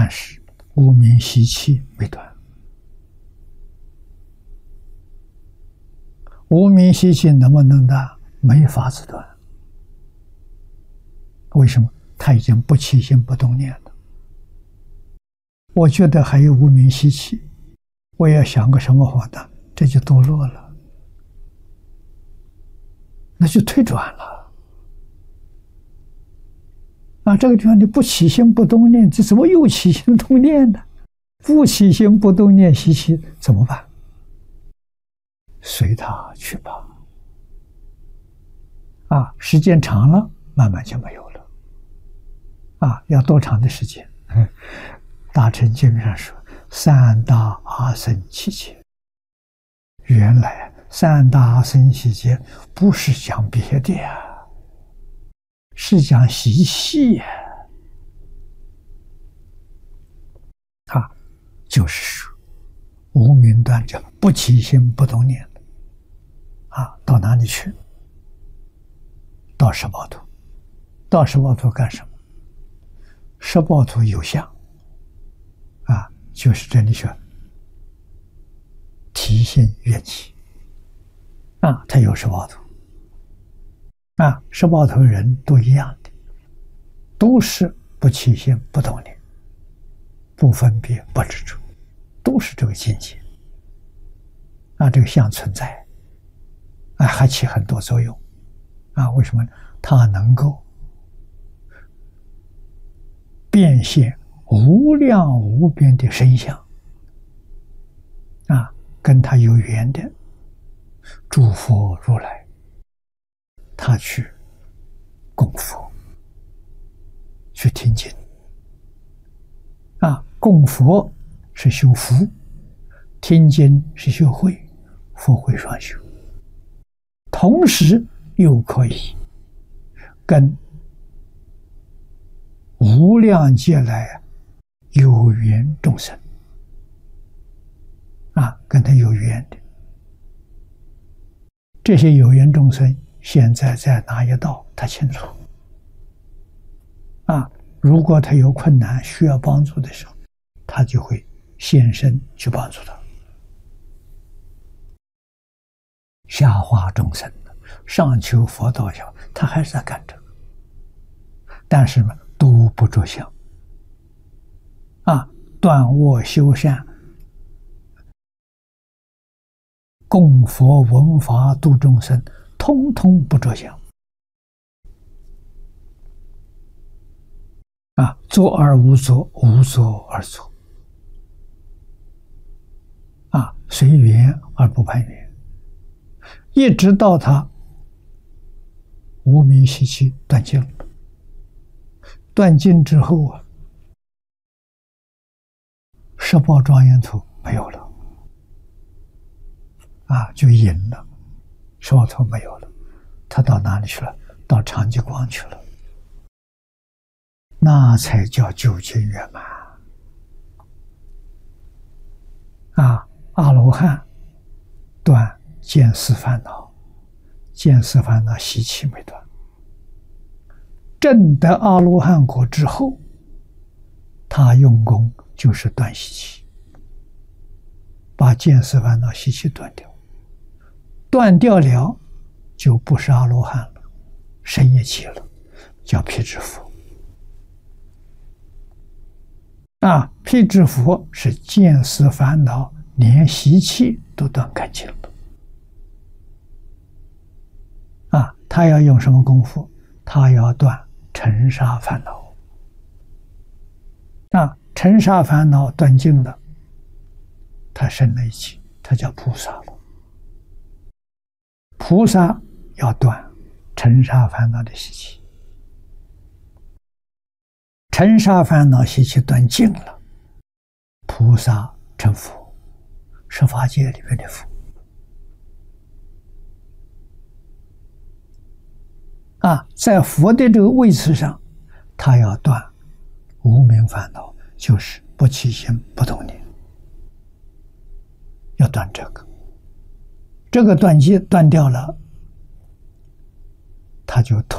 但是无明习气没断。无明习气能不能断？没法子断。为什么？他已经不起心不动念了。我觉得还有无明习气，我要想个什么法断，这就堕落了，那就退转了。这个地方你不起心不动念，这怎么又起心动念呢？不起心不动念习气怎么办？随他去吧。时间长了，慢慢就没有了。要多长的时间？大乘经上说，三大阿僧祇劫。原来三大阿僧祇劫不是讲别的呀，是讲习气呀。就是说无明断叫不起心不动念到哪里去？到十报土。到十报土干什么？十报土有相就是这里说体现缘起它有十报土十报土人都一样的，都是不起心不动念，不分别不执着，都是这个境界这个相存在还起很多作用为什么？它能够变现无量无边的身相跟他有缘的诸佛如来，他去供佛，去听经供佛是修福，听经是修慧，佛慧双修，同时又可以跟无量劫来有缘众生跟他有缘的这些有缘众生，现在在哪一道他清楚如果他有困难需要帮助的时候，他就会现身去帮助他。下化众生上求佛道教，他还是在干这个，但是呢都不着相断恶修善，供佛闻法度众生，通通不着相作而无作，无作而作随缘而不攀缘，一直到他无明习气断尽了。断尽之后十报庄严土没有了就隐了，十报土没有了，他到哪里去了？到常寂光去了，那才叫究竟圆满阿罗汉断见思烦恼，见思烦恼习气没断，证得阿罗汉果之后，他用功就是断习气，把见思烦恼习气断掉，断掉了就不是阿罗汉了，升一级了，叫辟支佛辟支佛是见思烦恼连习气都断干净了他要用什么功夫？他要断尘沙烦恼尘沙烦恼断尽了，他升了一级，他叫菩萨了。菩萨要断尘沙烦恼的习气，尘沙烦恼习气断尽了，菩萨成佛，十法界里面的佛在佛的这个位置上，他要断无明烦恼，就是不起心不动念，要断这个断掉了，他就